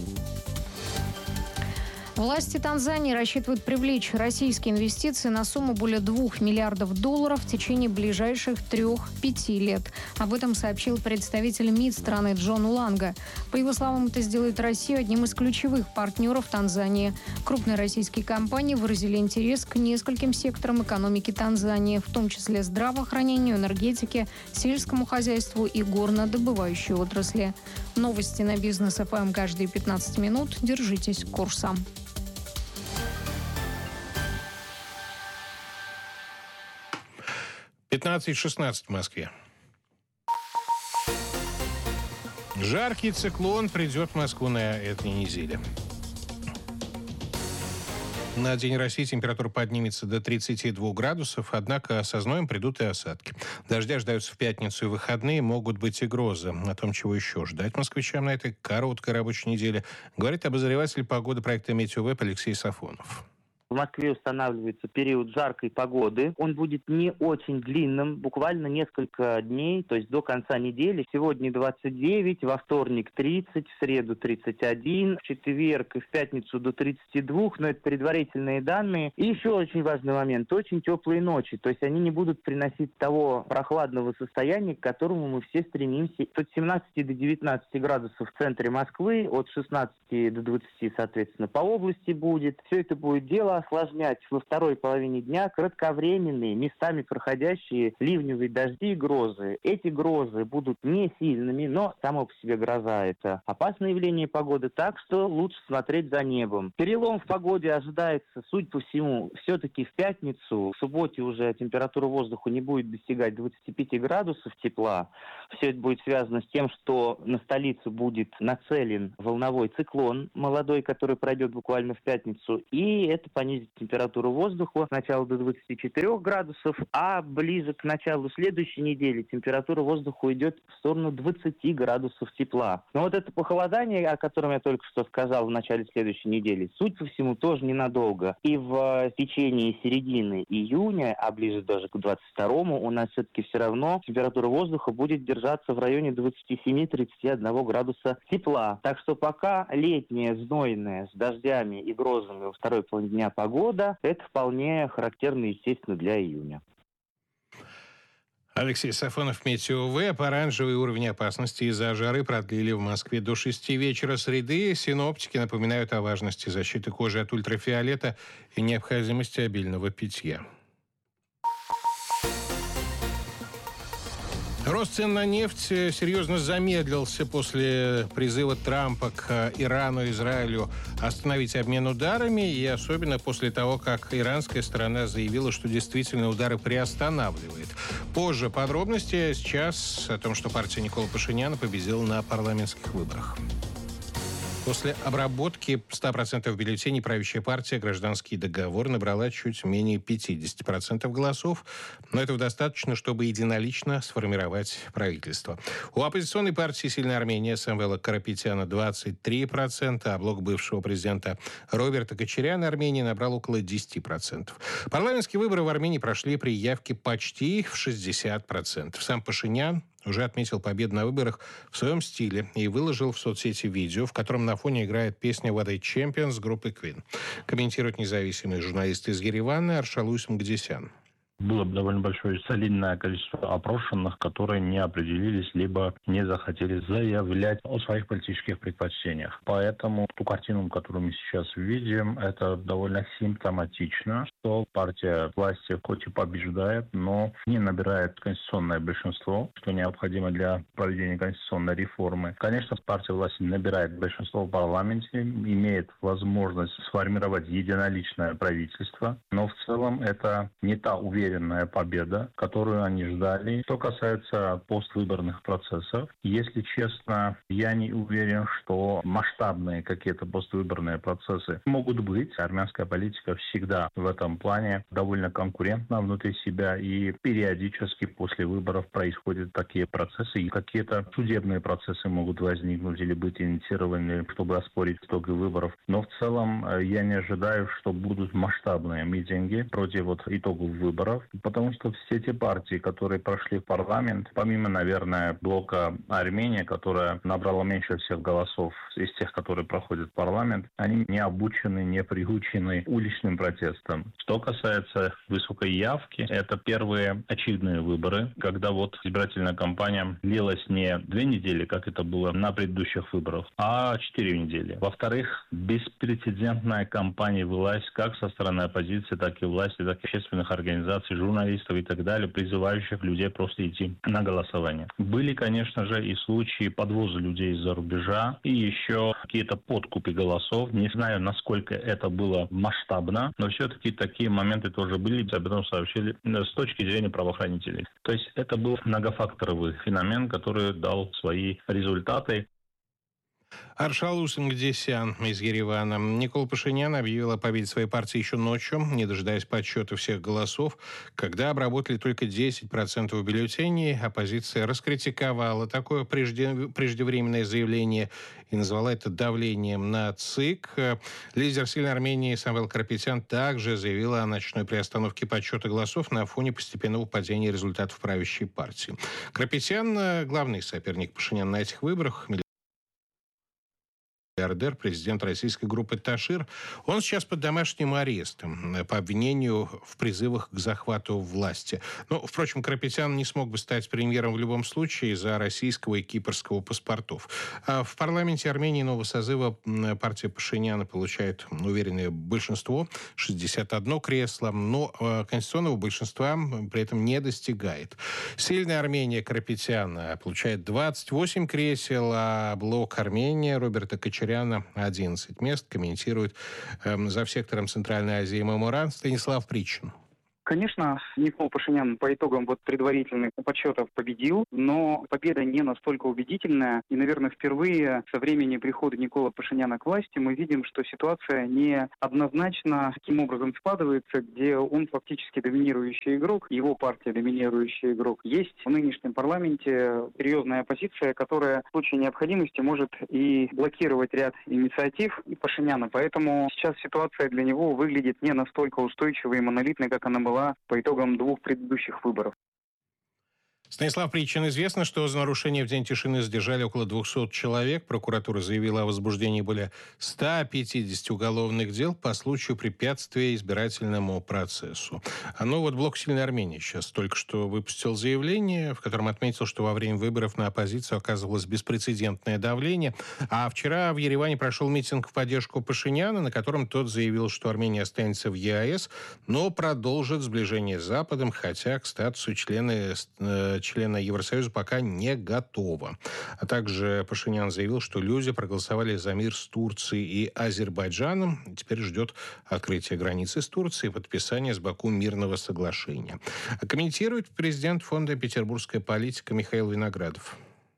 Власти Танзании рассчитывают привлечь российские инвестиции на сумму более двух миллиардов долларов в течение ближайших трех-пяти лет. Об этом сообщил представитель МИД страны Джон Уланга. По его словам, это сделает Россию одним из ключевых партнеров Танзании. Крупные российские компании выразили интерес к нескольким секторам экономики Танзании, в том числе здравоохранению, энергетике, сельскому хозяйству и горнодобывающей отрасли. Новости на Бизнес эф эм каждые пятнадцать минут. Держитесь курса. пятнадцать шестнадцать в Москве. Жаркий циклон придет в Москву на этой неделе. На День России температура поднимется до тридцати двух градусов, однако со зноем придут и осадки. Дождя ждаются в пятницу и выходные, могут быть и грозы. О том, чего еще ждать москвичам на этой короткой рабочей неделе, говорит обозреватель погоды проекта «Метеовеб» Алексей Сафонов. В Москве устанавливается период жаркой погоды. Он будет не очень длинным, буквально несколько дней, то есть до конца недели. Сегодня двадцать девять, во вторник тридцать, в среду тридцать один, в четверг и в пятницу до тридцати двух, но это предварительные данные. И еще очень важный момент, очень теплые ночи, то есть они не будут приносить того прохладного состояния, к которому мы все стремимся. От семнадцати до девятнадцати градусов в центре Москвы, от шестнадцати до двадцати, соответственно, по области будет. Все это будет дело осложнять во второй половине дня кратковременные, местами проходящие ливневые дожди и грозы. Эти грозы будут не сильными, но само по себе гроза — это опасное явление погоды, так что лучше смотреть за небом. Перелом в погоде ожидается, судя по всему, все-таки в пятницу. В субботе уже температура воздуха не будет достигать двадцати пяти градусов тепла. Все это будет связано с тем, что на столицу будет нацелен волновой циклон молодой, который пройдет буквально в пятницу, и это понизит температуру воздуха сначала до двадцати четырёх градусов, а ближе к началу следующей недели температура воздуха уйдет в сторону двадцати градусов тепла. Но вот это похолодание, о котором я только что сказал в начале следующей недели, суть по всему тоже ненадолго. И в течение середины июня, а ближе даже к двадцать второму, у нас все-таки все равно температура воздуха будет держаться в районе двадцати семи — тридцати одного градуса тепла. Так что пока летняя, знойная, с дождями и грозами во второй половине дня погода, это вполне характерно, естественно, для июня. Алексей Сафонов, Метео-ВЭБ. Оранжевый уровень опасности из-за жары продлили в Москве до шести вечера среды. Синоптики напоминают о важности защиты кожи от ультрафиолета и необходимости обильного питья. Рост цен на нефть серьезно замедлился после призыва Трампа к Ирану и Израилю остановить обмен ударами, и особенно после того, как иранская сторона заявила, что действительно удары приостанавливает. Позже подробности. Сейчас о том, что партия Никола Пашиняна победила на парламентских выборах. После обработки ста процентов бюллетеней правящая партия «Гражданский договор» набрала чуть менее пятидесяти процентов голосов, но этого достаточно, чтобы единолично сформировать правительство. У оппозиционной партии «Сильная Армения» Самвела Карапетяна двадцать три процента, а блок бывшего президента Роберта Кочаряна Армении набрал около десяти процентов. Парламентские выборы в Армении прошли при явке почти в шестьдесят процентов. Сам Пашинян уже отметил победу на выборах в своем стиле и выложил в соцсети видео, в котором на фоне играет песня «What a Champions» группы Queen. Комментирует независимый журналист из Еревана Аршалуис Мгдисян. Было довольно большое солидное количество опрошенных, которые не определились, либо не захотели заявлять о своих политических предпочтениях. Поэтому ту картину, которую мы сейчас видим, это довольно симптоматично, что партия власти хоть и побеждает, но не набирает конституционное большинство, что необходимо для проведения конституционной реформы. Конечно, партия власти набирает большинство в парламенте, имеет возможность сформировать единоличное правительство, но в целом это не та уверенность, победа, которую они ждали. Что касается поствыборных процессов, если честно, я не уверен, что масштабные какие-то поствыборные процессы могут быть. Армянская политика всегда в этом плане довольно конкурентна внутри себя, и периодически после выборов происходят такие процессы, и какие-то судебные процессы могут возникнуть или быть инициированы, чтобы оспорить итоги выборов. Но в целом я не ожидаю, что будут масштабные митинги против вот итогов выборов. Потому что все те партии, которые прошли в парламент, помимо, наверное, блока Армения, которая набрала меньше всех голосов из тех, которые проходят в парламент, они не обучены, не приучены уличным протестам. Что касается высокой явки, это первые очередные выборы, когда вот избирательная кампания длилась не две недели, как это было на предыдущих выборах, а четыре недели. Во-вторых, беспрецедентная кампания велась как со стороны оппозиции, так и власти, так и общественных организаций, журналистов и так далее, призывающих людей просто идти на голосование. Были, конечно же, и случаи подвоза людей из-за рубежа, и еще какие-то подкупы голосов. Не знаю, насколько это было масштабно, но все-таки такие моменты тоже были, об этом сообщили с точки зрения правоохранителей. То есть это был многофакторовый феномен, который дал свои результаты. Аршалу Сангдесян из Еревана. Никола Пашинян объявил о победе своей партии еще ночью, не дожидаясь подсчета всех голосов. Когда обработали только десять процентов бюллетеней, оппозиция раскритиковала такое прежде, преждевременное заявление и назвала это давлением на ЦИК. Лидер «Сильной Армении» Самвел Карапетян также заявил о ночной приостановке подсчета голосов на фоне постепенного падения результатов правящей партии. Карапетян – главный соперник Пашиняна на этих выборах. Миллиардер, президент российской группы «Ташир». Он сейчас под домашним арестом по обвинению в призывах к захвату власти. Но, впрочем, Карапетян не смог бы стать премьером в любом случае из-за российского и кипрского паспортов. А в парламенте Армении нового созыва партия Пашиняна получает уверенное большинство, шестьдесят одно кресло, но конституционного большинства при этом не достигает. Сильная Армения Карапетяна получает двадцать восемь кресел, а блок Армения Роберта Кочаряна одиннадцать мест, комментирует э, за сектором Центральной Азии и Меморан Станислав Причин. Конечно, Никола Пашинян по итогам вот предварительных подсчетов победил, но победа не настолько убедительная. И, наверное, впервые со времени прихода Никола Пашиняна к власти мы видим, что ситуация не однозначно таким образом складывается, где он фактически доминирующий игрок, его партия доминирующий игрок. Есть в нынешнем парламенте серьезная оппозиция, которая в случае необходимости может и блокировать ряд инициатив и Пашиняна. Поэтому сейчас ситуация для него выглядит не настолько устойчивой и монолитной, как она была по итогам двух предыдущих выборов. Станислав Причин, известно, что за нарушение в День тишины задержали около двухсот человек. Прокуратура заявила о возбуждении более ста пятидесяти уголовных дел по случаю препятствия избирательному процессу. А ну вот блок «Сильной Армении» сейчас только что выпустил заявление, в котором отметил, что во время выборов на оппозицию оказывалось беспрецедентное давление. А вчера в Ереване прошел митинг в поддержку Пашиняна, на котором тот заявил, что Армения останется в ЕАЭС, но продолжит сближение с Западом, хотя к статусу члена члена Евросоюза пока не готова. А также Пашинян заявил, что люди проголосовали за мир с Турцией и Азербайджаном. Теперь ждет открытия границы с Турцией и подписания с Баку мирного соглашения. Комментирует президент фонда «Петербургская политика» Михаил Виноградов.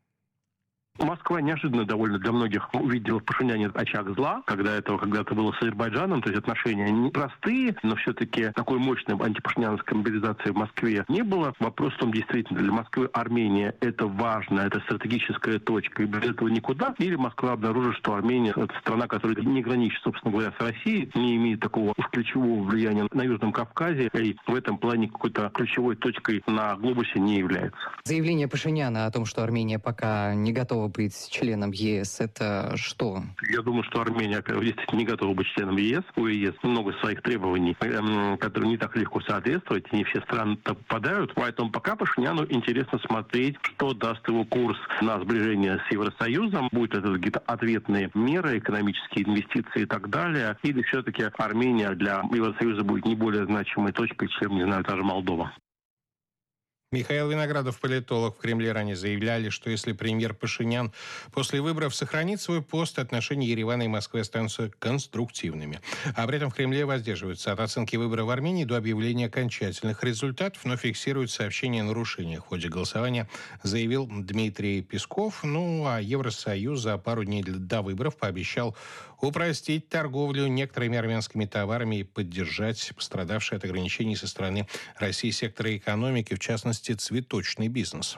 Москва неожиданно довольно для многих увидела в Пашиняне очаг зла, когда этого когда-то было с Азербайджаном, то есть отношения непростые, но все-таки такой мощной антипашинянской мобилизации в Москве не было. Вопрос в том, действительно, для Москвы Армения это важно, это стратегическая точка, и без этого никуда. Или Москва обнаружит, что Армения это страна, которая не граничит, собственно говоря, с Россией, не имеет такого уж ключевого влияния на Южном Кавказе, и в этом плане какой-то ключевой точкой на глобусе не является. Заявление Пашиняна о том, что Армения пока не готова быть членом ЕС, это что? Я думаю, что Армения, во-первых, действительно не готова быть членом ЕС. У ЕС много своих требований, которые не так легко соответствовать, и не все страны попадают. Поэтому пока Пашиняну интересно смотреть, что даст его курс на сближение с Евросоюзом. Будут это какие-то ответные меры, экономические инвестиции и так далее. Или все-таки Армения для Евросоюза будет не более значимой точкой, чем, не знаю, та же Молдова. Михаил Виноградов, политолог. В Кремле ранее заявляли, что если премьер Пашинян после выборов сохранит свой пост, отношения Еревана и Москвы останутся конструктивными. А при этом в Кремле воздерживаются от оценки выборов в Армении до объявления окончательных результатов, но фиксируют сообщения о нарушениях в ходе голосования, заявил Дмитрий Песков. Ну, а Евросоюз за пару дней до выборов пообещал упростить торговлю некоторыми армянскими товарами и поддержать пострадавшие от ограничений со стороны России секторы экономики, в частности, цветочный бизнес.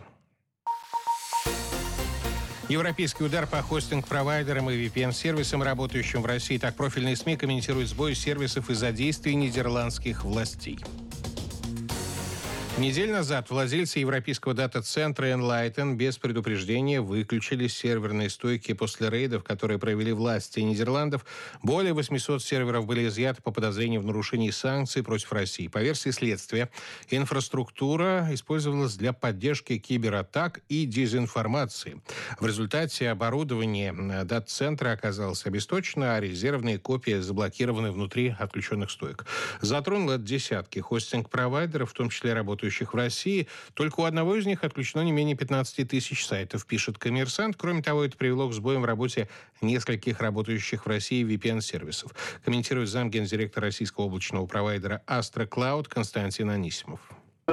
Европейский удар по хостинг-провайдерам и ви пи эн-сервисам, работающим в России. Так профильные СМИ комментируют сбой сервисов из-за действий нидерландских властей. Неделю назад владельцы европейского дата-центра Enlighten без предупреждения выключили серверные стойки после рейдов, которые провели власти Нидерландов. Более восьмисот серверов были изъяты по подозрению в нарушении санкций против России. По версии следствия, инфраструктура использовалась для поддержки кибератак и дезинформации. В результате оборудование дата-центра оказалось обесточено, а резервные копии заблокированы внутри отключенных стоек. Затронуло десятки хостинг-провайдеров, в том числе работающих в России. Только у одного из них отключено не менее пятнадцати тысяч сайтов, пишет «Коммерсант». Кроме того, это привело к сбоям в работе нескольких работающих в России ви пи эн-сервисов. Комментирует замгендиректора российского облачного провайдера Astra Cloud Константин Анисимов.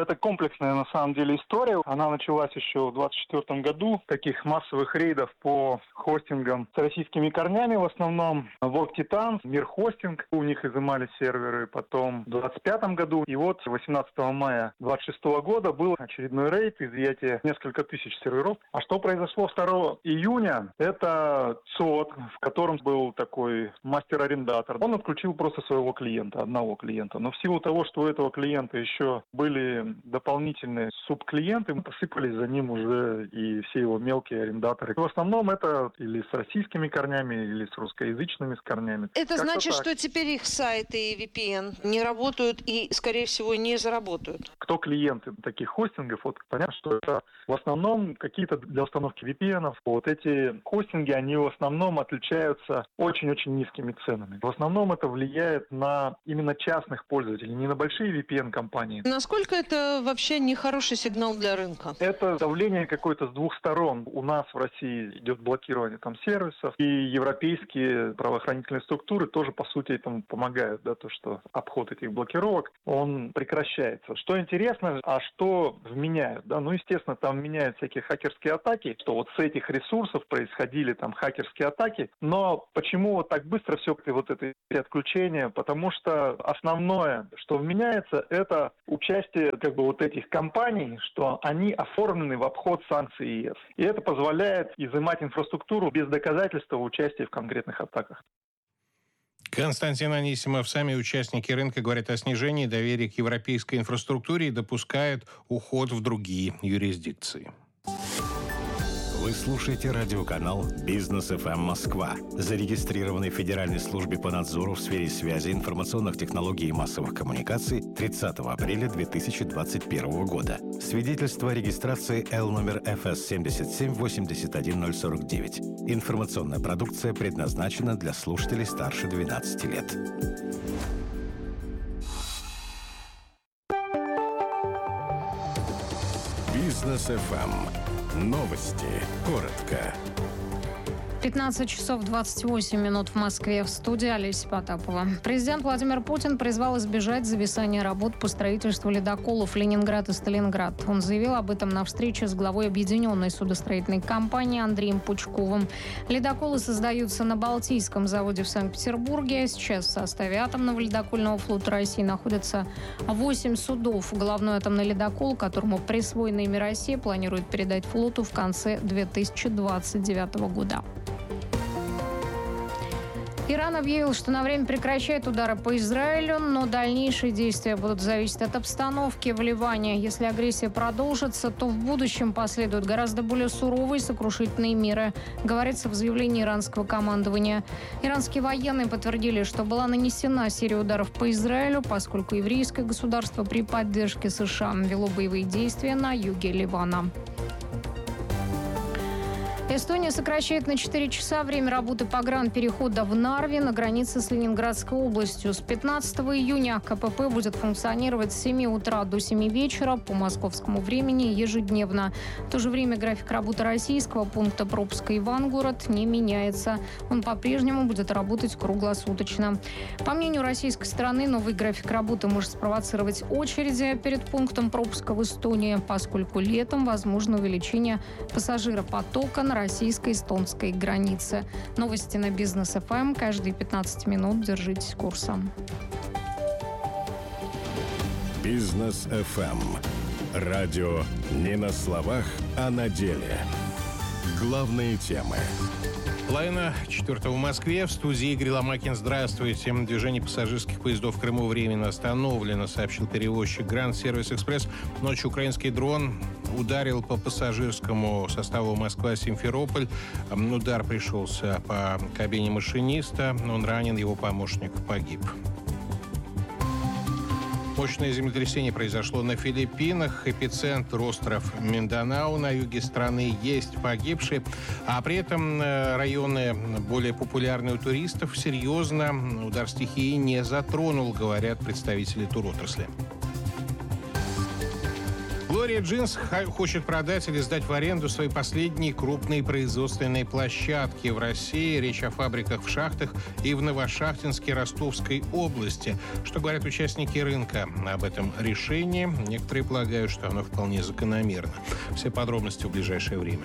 Это комплексная на самом деле история. Она началась еще в двадцать четвёртом году. Таких массовых рейдов по хостингам с российскими корнями в основном. World Titan, Мир Хостинг, у них изымали серверы. Потом в двадцать пятом году. И вот восемнадцатого мая двадцать шестого года был очередной рейд, изъятие несколько тысяч серверов. А что произошло второго июня? Это ЦОД, в котором был такой мастер-арендатор. Он отключил просто своего клиента, одного клиента. Но в силу того, что у этого клиента еще были дополнительные субклиенты, мы посыпались за ним уже и все его мелкие арендаторы. В основном это или с российскими корнями, или с русскоязычными с корнями. Это Как-то значит, так. что теперь их сайты и ви пи эн не работают и, скорее всего, не заработают? Кто клиенты таких хостингов, вот понятно, что это в основном какие-то для установки ви пи эн. Вот эти хостинги, они в основном отличаются очень-очень низкими ценами. В основном это влияет на именно частных пользователей, не на большие ви пи эн-компании. Насколько это вообще нехороший сигнал для рынка? Это давление какое-то с двух сторон. У нас в России идет блокирование там сервисов, и европейские правоохранительные структуры тоже, по сути, этому помогают, да, то, что обход этих блокировок, он прекращается. Что интересно, а что вменяют, да, ну, естественно, там меняют всякие хакерские атаки, что вот с этих ресурсов происходили там хакерские атаки, но почему вот так быстро все вот это отключение? Потому что основное, что вменяется, это участие как бы вот этих компаний, что они оформлены в обход санкций ЕС. И это позволяет изымать инфраструктуру без доказательства участия в конкретных атаках. Константин Анисимов. Сами участники рынка говорят о снижении доверия к европейской инфраструктуре и допускают уход в другие юрисдикции. Вы слушаете радиоканал «Бизнес эф эм Москва», зарегистрированный в Федеральной службе по надзору в сфере связи, информационных технологий и массовых коммуникаций тридцатого апреля две тысячи двадцать первого года. Свидетельство о регистрации Л номер эф эс семь семь восемь один ноль четыре девять. Информационная продукция предназначена для слушателей старше двенадцати лет. «Бизнес эф эм». Новости. Коротко. пятнадцать часов двадцать восемь минут в Москве. В студии Олеся Потапова. Президент Владимир Путин призвал избежать зависания работ по строительству ледоколов Ленинград и Сталинград. Он заявил об этом на встрече с главой объединенной судостроительной компании Андреем Пучковым. Ледоколы создаются на Балтийском заводе в Санкт-Петербурге. Сейчас в составе атомного ледокольного флота России находятся восемь судов. Головной атомный ледокол, которому присвоено имя России, планирует передать флоту в конце две тысячи двадцать девятого года. Иран объявил, что на время прекращает удары по Израилю, но дальнейшие действия будут зависеть от обстановки в Ливане. Если агрессия продолжится, то в будущем последуют гораздо более суровые и сокрушительные меры, говорится в заявлении иранского командования. Иранские военные подтвердили, что была нанесена серия ударов по Израилю, поскольку еврейское государство при поддержке США вело боевые действия на юге Ливана. Эстония сокращает на четыре часа время работы погранперехода в Нарве на границе с Ленинградской областью. С пятнадцатого июня ка пэ пэ будет функционировать с семи утра до семи вечера по московскому времени ежедневно. В то же время график работы российского пункта пропуска Ивангород не меняется. Он по-прежнему будет работать круглосуточно. По мнению российской стороны, новый график работы может спровоцировать очереди перед пунктом пропуска в Эстонии, поскольку летом возможно увеличение пассажиропотока на российско-эстонской границе. Новости на Бизнес эф эм. Каждые пятнадцать минут держитесь курса. Бизнес эф эм. Радио не на словах, а на деле. Главные темы. Половина четвертого в Москве. В студии Игорь Ломакин. Здравствуйте. Движение пассажирских поездов в Крыму временно остановлено, сообщил перевозчик Гранд Сервис Экспресс. Ночью украинский дрон ударил по пассажирскому составу Москва-Симферополь. Удар пришелся по кабине машиниста. Он ранен, его помощник погиб. Мощное землетрясение произошло на Филиппинах. Эпицентр остров Минданау на юге страны. Есть погибшие. А при этом районы более популярные у туристов серьезно удар стихии не затронул, говорят представители туротрасли. Глория Джинс хочет продать или сдать в аренду свои последние крупные производственные площадки в России. Речь о фабриках в Шахтах и в Новошахтинске Ростовской области. Что говорят участники рынка об этом решении? Некоторые полагают, что оно вполне закономерно. Все подробности в ближайшее время.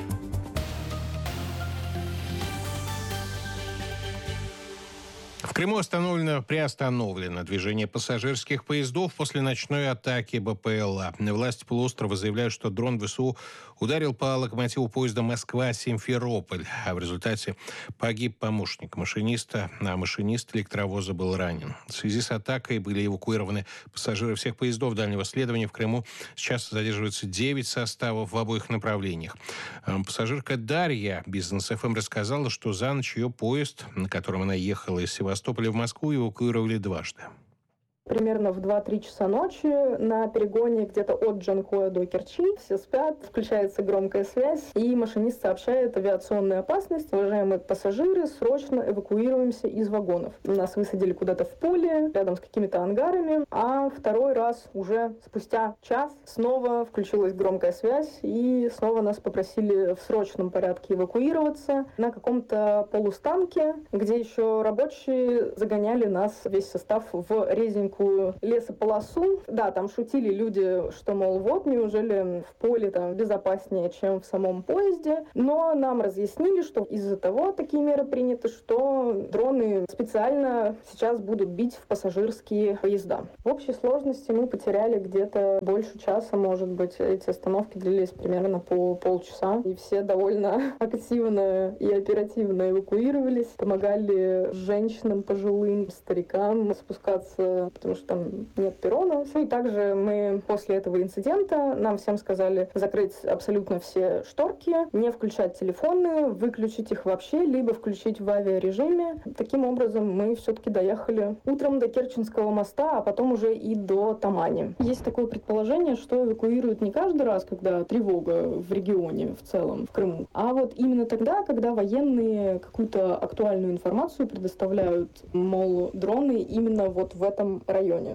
В Крыму остановлено, приостановлено движение пассажирских поездов после ночной атаки БПЛА. Власти полуострова заявляют, что дрон ВСУ ударил по локомотиву поезда Москва-Симферополь, а в результате погиб помощник машиниста, а машинист электровоза был ранен. В связи с атакой были эвакуированы пассажиры всех поездов дальнего следования. В Крыму сейчас задерживаются девять составов в обоих направлениях. Пассажирка Дарья Бизнес-ФМ рассказала, что за ночь ее поезд, на котором она ехала из Севастополя в Москву, эвакуировали дважды. Примерно в два-три часа ночи на перегоне где-то от Джанкоя до Керчи все спят, включается громкая связь, и машинист сообщает: авиационная опасность, уважаемые пассажиры, срочно эвакуируемся из вагонов. Нас высадили куда-то в поле, рядом с какими-то ангарами, а второй раз уже спустя час снова включилась громкая связь, и снова нас попросили в срочном порядке эвакуироваться на каком-то полустанке, где еще рабочие загоняли нас, весь состав, в резинку лесополосу. Да, там шутили люди, что, мол, вот, неужели в поле там безопаснее, чем в самом поезде. Но нам разъяснили, что из-за того такие меры приняты, что дроны специально сейчас будут бить в пассажирские поезда. В общей сложности мы потеряли где-то больше часа, может быть. Эти остановки длились примерно по полчаса. И все довольно активно и оперативно эвакуировались. Помогали женщинам, пожилым, старикам спускаться, потому что там нет перрона. И также мы после этого инцидента нам всем сказали закрыть абсолютно все шторки, не включать телефоны, выключить их вообще, либо включить в авиарежиме. Таким образом мы все-таки доехали утром до Керченского моста, а потом уже и до Тамани. Есть такое предположение, что эвакуируют не каждый раз, когда тревога в регионе в целом, в Крыму, а вот именно тогда, когда военные какую-то актуальную информацию предоставляют, мол, дроны именно вот в этом районе.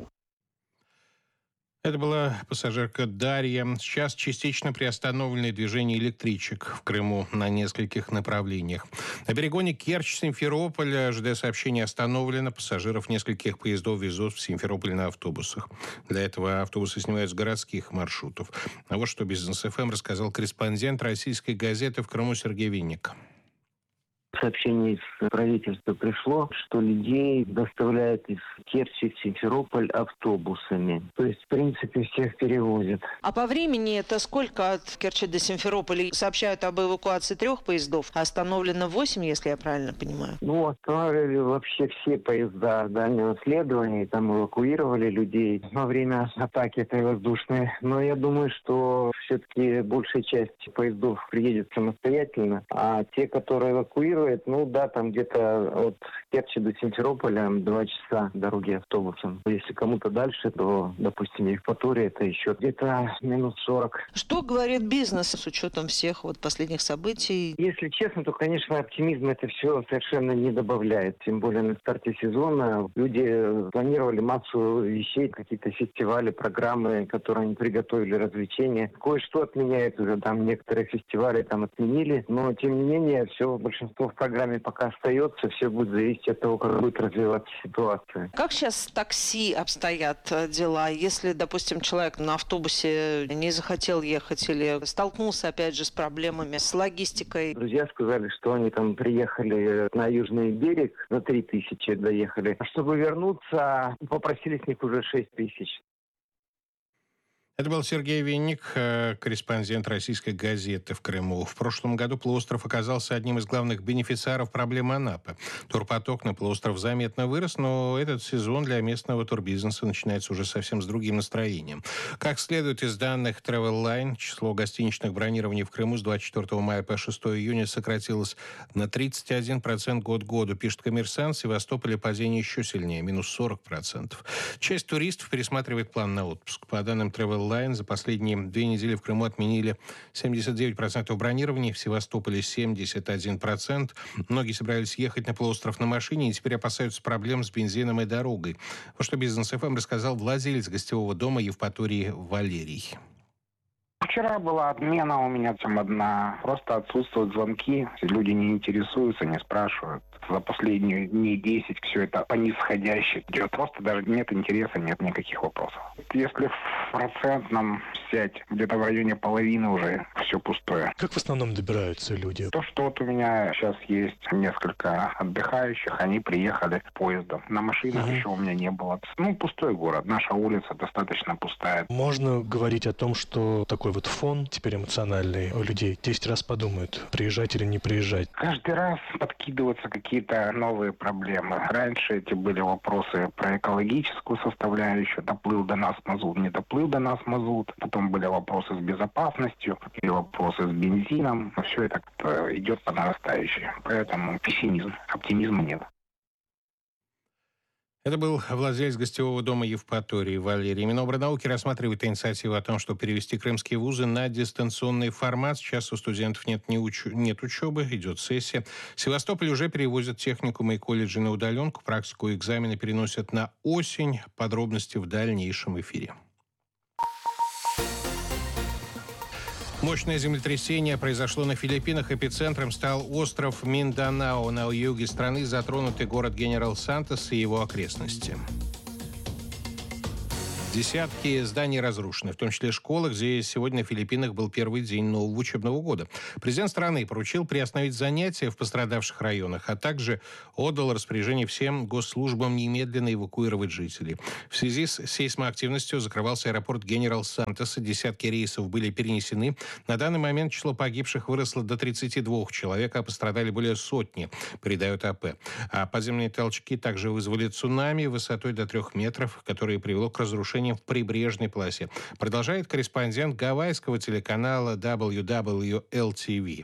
Это была пассажирка Дарья. Сейчас частично приостановлены движение электричек в Крыму на нескольких направлениях. На перегоне Керчь-Симферополь ЖД-сообщение остановлено. Пассажиров нескольких поездов везут в Симферополь на автобусах. Для этого автобусы снимают с городских маршрутов. А вот что Бизнес-ФМ рассказал корреспондент российской газеты в Крыму Сергей Винник. Сообщение из правительства пришло, что людей доставляют из Керчи в Симферополь автобусами. То есть, в принципе, всех перевозят. А по времени это сколько от Керчи до Симферополя? Сообщают об эвакуации трех поездов, а остановлено восемь, если я правильно понимаю. Ну, останавливали вообще все поезда дальнего следования, там эвакуировали людей во время атаки этой воздушной. Но я думаю, что все-таки большая часть поездов приедет самостоятельно, а те, которые эвакуируют, ну да, там где-то от Керчи до Симферополя два часа дороги автобусом. Если кому-то дальше, то, допустим, Евпатория, это еще где-то минут сорок. Что говорит бизнес с учетом всех вот последних событий? Если честно, то, конечно, оптимизм это все совершенно не добавляет. Тем более на старте сезона люди планировали массу вещей, какие-то фестивали, программы, которые они приготовили, развлечения. Кое-что отменяют уже, там некоторые фестивали там отменили, но тем не менее все большинство в программе пока остается, все будет зависеть от того, как будет развиваться ситуация. Как сейчас с такси обстоят дела? Если, допустим, человек на автобусе не захотел ехать или столкнулся, опять же, с проблемами с логистикой? Друзья сказали, что они там приехали на южный берег, за три тысячи доехали. А чтобы вернуться, попросили с них уже шесть тысяч. Это был Сергей Винник, корреспондент российской газеты в Крыму. В прошлом году полуостров оказался одним из главных бенефициаров проблемы Анапы. Турпоток на полуостров заметно вырос, но этот сезон для местного турбизнеса начинается уже совсем с другим настроением. Как следует из данных Travel Line, число гостиничных бронирований в Крыму с двадцать четвёртого мая по шестого июня сократилось на тридцать один процент год к году. Пишет «Коммерсант», в Севастополе падение еще сильнее, минус сорок процентов. Часть туристов пересматривает план на отпуск. По данным Travel Line, за последние две недели в Крыму отменили семьдесят девять процентов бронирований, в Севастополе семьдесят один процент. Многие собирались ехать на полуостров на машине и теперь опасаются проблем с бензином и дорогой. Вот что Бизнес-ФМ рассказал владелец гостевого дома Евпатории Валерий. Вчера была отмена у меня там одна. Просто отсутствуют звонки. Люди не интересуются, не спрашивают. За последние дней десять все это по нисходящей идет. Просто даже нет интереса, нет никаких вопросов. Если в процентном взять, где-то в районе половины уже все пустое. Как в основном добираются люди? То, что вот у меня сейчас есть несколько отдыхающих, они приехали поездом. На машинах угу. еще у меня не было. Ну, пустой город. Наша улица достаточно пустая. Можно говорить о том, что такой вот фон теперь эмоциональный у людей десять раз подумают, приезжать или не приезжать. Каждый раз подкидываются какие-то новые проблемы. Раньше эти были вопросы про экологическую составляющую. Доплыл до нас мазут, не доплыл до нас мазут. Потом были вопросы с безопасностью, были вопросы с бензином. Все это идет по нарастающей. Поэтому пессимизм, оптимизма нет. Это был владелец гостевого дома Евпатории Валерий. Минобрнауки рассматривает инициативу о том, чтобы перевести крымские вузы на дистанционный формат. Сейчас у студентов нет, не уч... нет учебы, идет сессия. В Севастополе уже перевозят техникумы и колледжи на удаленку. Практику и экзамены переносят на осень. Подробности в дальнейшем эфире. Мощное землетрясение произошло на Филиппинах. Эпицентром стал остров Минданао на юге страны, затронутый город Генерал-Сантос и его окрестности. Десятки зданий разрушены, в том числе школы, где сегодня на Филиппинах был первый день нового учебного года. Президент страны поручил приостановить занятия в пострадавших районах, а также отдал распоряжение всем госслужбам немедленно эвакуировать жителей. В связи с сейсмоактивностью закрывался аэропорт Генерал-Сантоса. Десятки рейсов были перенесены. На данный момент число погибших выросло до тридцати двух человек, а пострадали более сотни, передает АП. А подземные толчки также вызвали цунами высотой до трех метров, которое привело к разрушению в прибрежной полосе. Продолжает корреспондент гавайского телеканала дабл ю дабл ю эл ти ви.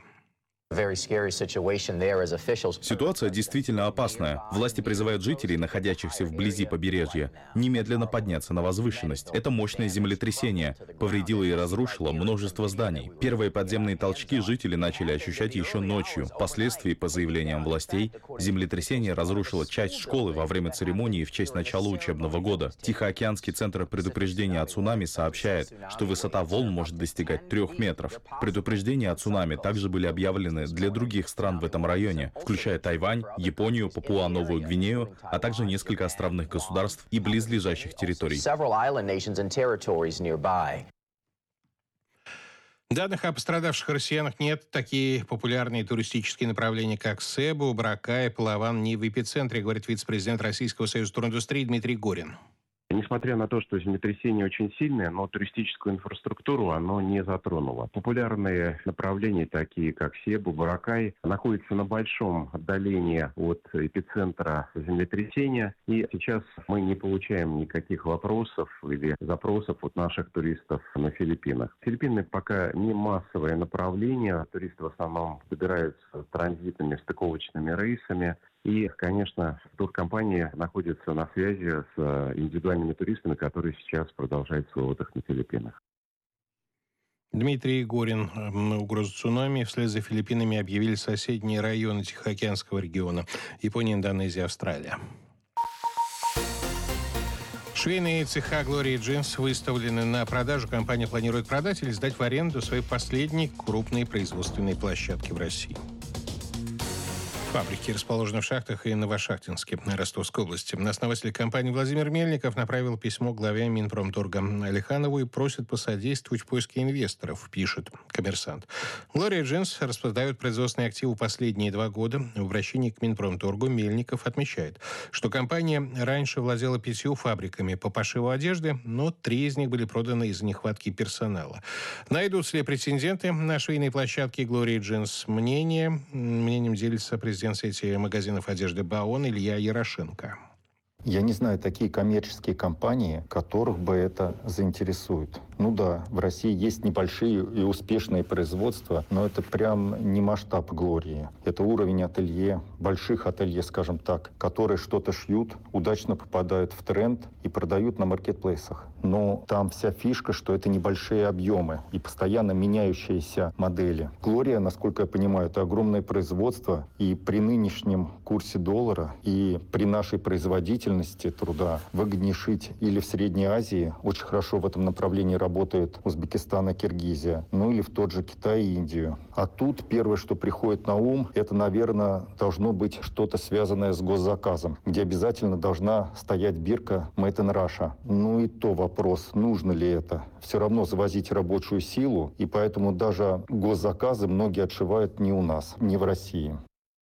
Ситуация действительно опасная. Власти призывают жителей, находящихся вблизи побережья, немедленно подняться на возвышенность. Это мощное землетрясение. Повредило и разрушило множество зданий. Первые подземные толчки жители начали ощущать еще ночью. Впоследствии, по заявлениям властей, землетрясение разрушило часть школы во время церемонии в честь начала учебного года. Тихоокеанский центр предупреждения о цунами сообщает, что высота волн может достигать трех метров. Предупреждения о цунами также были объявлены для других стран в этом районе, включая Тайвань, Японию, Папуа-Новую Гвинею, а также несколько островных государств и близлежащих территорий. Данных о пострадавших россиянах нет. Такие популярные туристические направления, как Себу, Боракай, Палаван, не в эпицентре, говорит вице-президент Российского союза туриндустрии Дмитрий Горин. Несмотря на то, что землетрясение очень сильное, но туристическую инфраструктуру оно не затронуло. Популярные направления, такие как Себу, Боракай, находятся на большом отдалении от эпицентра землетрясения. И сейчас мы не получаем никаких вопросов или запросов от наших туристов на Филиппинах. Филиппины пока не массовое направление. Туристы в основном добираются транзитными стыковочными рейсами. И, конечно, туркомпания находится на связи с индивидуальными туристами, которые сейчас продолжают свой отдых на Филиппинах. Дмитрий Горин. Угрозу цунами вслед за Филиппинами объявили соседние районы Тихоокеанского региона. Япония, Индонезия, Австралия. Швейные цеха «Глория Джинс» выставлены на продажу. Компания планирует продать или сдать в аренду свои последние крупные производственные площадки в России. Фабрики расположены в Шахтах и Новошахтинске, Ростовской области. Основатель компании Владимир Мельников направил письмо главе Минпромторга Алиханову и просит посодействовать в поиске инвесторов, пишет «Коммерсант». «Глория Джинс» распродает производственные активы последние два года. В обращении к Минпромторгу Мельников отмечает, что компания раньше владела пятью фабриками по пошиву одежды, но три из них были проданы из-за нехватки персонала. Найдутся ли претенденты на швейные площадки «Глория Джинс»? Мнение, мнением делится президент сети магазинов одежды «Баон» Илья Ярошенко. Я не знаю такие коммерческие компании, которых бы это заинтересует. Ну да, в России есть небольшие и успешные производства, но это прям не масштаб «Глории». Это уровень ателье, больших ателье, скажем так, которые что-то шьют, удачно попадают в тренд и продают на маркетплейсах. Но там вся фишка, что это небольшие объемы и постоянно меняющиеся модели. «Глория», насколько я понимаю, это огромное производство, и при нынешнем курсе доллара и при нашей производительности труда выгоднее шить или в Средней Азии, очень хорошо в этом направлении работает Узбекистан и Киргизия, ну или в тот же Китай и Индию. А тут первое, что приходит на ум, это, наверное, должно быть что-то связанное с госзаказом, где обязательно должна стоять бирка «Made in Russia». Ну и то вопрос, нужно ли это. Все равно завозить рабочую силу, и поэтому даже госзаказы многие отшивают не у нас, не в России.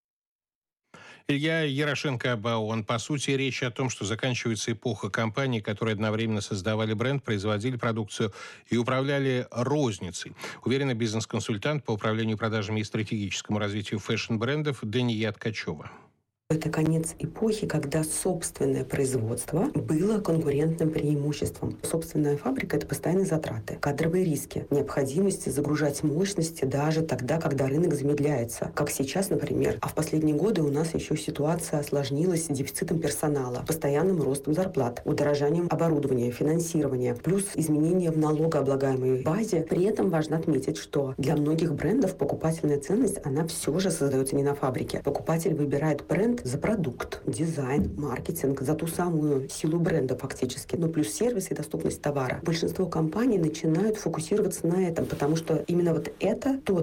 Илья Ярошенко об ООН. По сути, речь о том, что заканчивается эпоха компаний, которые одновременно создавали бренд, производили продукцию и управляли розницей. Уверенный бизнес-консультант по управлению продажами и стратегическому развитию фэшн-брендов Дания Ткачева. Это конец эпохи, когда собственное производство было конкурентным преимуществом. Собственная фабрика – это постоянные затраты, кадровые риски, необходимость загружать мощности даже тогда, когда рынок замедляется. Как сейчас, например. А в последние годы у нас еще ситуация осложнилась дефицитом персонала, постоянным ростом зарплат, удорожанием оборудования, финансирования, плюс изменения в налогооблагаемой базе. При этом важно отметить, что для многих брендов покупательная ценность, она все же создается не на фабрике. Покупатель выбирает бренд за продукт, дизайн, маркетинг, за ту самую силу бренда фактически, ну плюс сервис и доступность товара. Большинство компаний начинают фокусироваться на этом, потому что именно вот это то